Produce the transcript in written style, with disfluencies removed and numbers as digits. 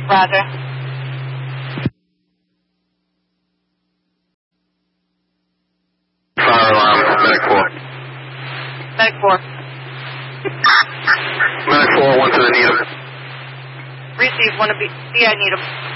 Roger. Fire alarm, Medic 4. Medic 4. Medic 4, 1 to the Needham. Receive, 1 to BI Needham.